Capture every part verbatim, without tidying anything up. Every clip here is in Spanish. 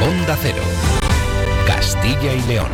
Onda Cero, Castilla y León.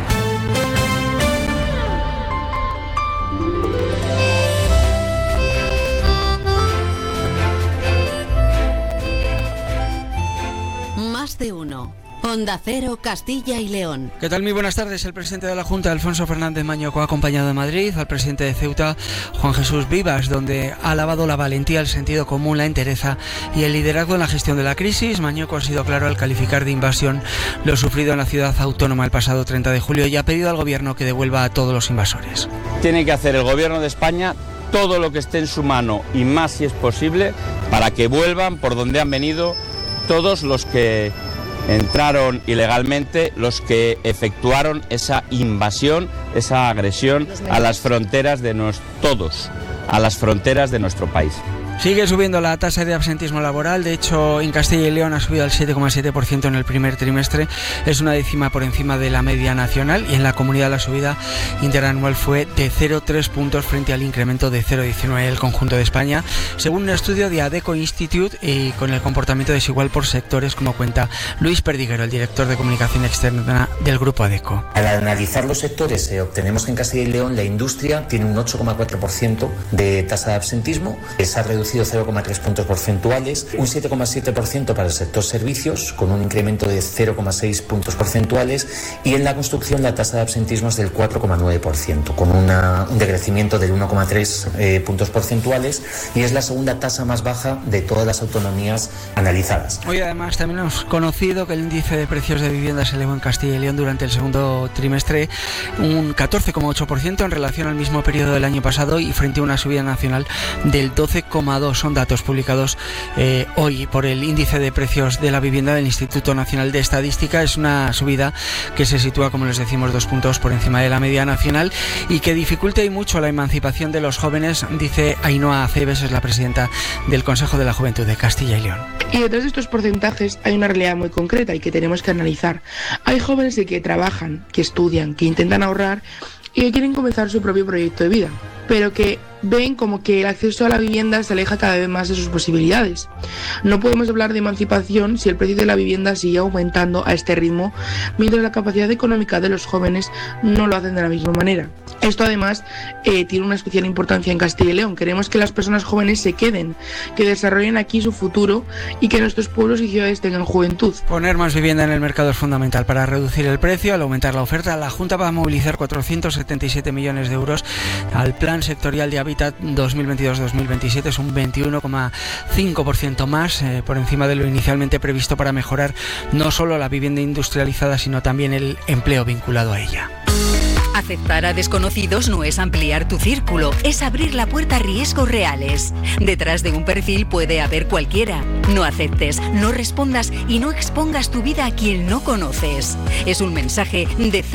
Más de uno. Onda Cero, Castilla y León. ¿Qué tal? Muy buenas tardes. El presidente de la Junta, Alfonso Fernández Mañoco, ha acompañado de Madrid al presidente de Ceuta, Juan Jesús Vivas, donde ha alabado la valentía, el sentido común, la entereza y el liderazgo en la gestión de la crisis. Mañoco ha sido claro al calificar de invasión lo sufrido en la ciudad autónoma el pasado treinta de julio y ha pedido al gobierno que devuelva a todos los invasores. Tiene que hacer el gobierno de España todo lo que esté en su mano y más si es posible para que vuelvan por donde han venido todos los que entraron ilegalmente, los que efectuaron esa invasión, esa agresión a las fronteras de nos, todos, a las fronteras de nuestro país. Sigue subiendo la tasa de absentismo laboral. De hecho, en Castilla y León ha subido al siete coma siete por ciento en el primer trimestre. Es una décima por encima de la media nacional y en la comunidad la subida interanual fue de cero coma tres puntos frente al incremento de cero coma diecinueve del conjunto de España, según un estudio de Adecco Institute y con el comportamiento desigual por sectores, como cuenta Luis Perdiguero, el director de comunicación externa del grupo Adecco. Al analizar los sectores, eh, obtenemos que en Castilla y León la industria tiene un ocho coma cuatro por ciento de tasa de absentismo. Se ha reducido cero coma tres puntos porcentuales, un siete coma siete por ciento para el sector servicios, con un incremento de cero coma seis puntos porcentuales, y en la construcción la tasa de absentismo es del cuatro coma nueve por ciento, con una, un decrecimiento del uno coma tres eh, puntos porcentuales, y es la segunda tasa más baja de todas las autonomías analizadas. Hoy además también hemos conocido que el índice de precios de vivienda se elevó en Castilla y León durante el segundo trimestre un catorce coma ocho por ciento en relación al mismo periodo del año pasado y frente a una subida nacional del doce coma dos por ciento. Son datos publicados eh, hoy por el índice de precios de la vivienda del Instituto Nacional de Estadística. Es una subida que se sitúa, como les decimos, dos puntos por encima de la media nacional y que dificulta y mucho la emancipación de los jóvenes, dice Ainhoa Aceves, es la presidenta del Consejo de la Juventud de Castilla y León. Y detrás de estos porcentajes hay una realidad muy concreta y que tenemos que analizar. Hay jóvenes que trabajan, que estudian, que intentan ahorrar y que quieren comenzar su propio proyecto de vida, pero que ven como que el acceso a la vivienda se aleja cada vez más de sus posibilidades. No podemos hablar de emancipación si el precio de la vivienda sigue aumentando a este ritmo, mientras la capacidad económica de los jóvenes no lo hacen de la misma manera. Esto además eh, tiene una especial importancia en Castilla y León. Queremos que las personas jóvenes se queden, que desarrollen aquí su futuro y que nuestros pueblos y ciudades tengan juventud. Poner más vivienda en el mercado es fundamental para reducir el precio. Al aumentar la oferta, la Junta va a movilizar cuatrocientos setenta y siete millones de euros al Plan Sectorial de Hábitat dos mil veintidós dos mil veintisiete. Es un veintiuno coma cinco por ciento más eh, por encima de lo inicialmente previsto para mejorar no solo la vivienda industrializada, sino también el empleo vinculado a ella. Aceptar a desconocidos no es ampliar tu círculo, es abrir la puerta a riesgos reales. Detrás de un perfil puede haber cualquiera. No aceptes, no respondas y no expongas tu vida a quien no conoces. Es un mensaje de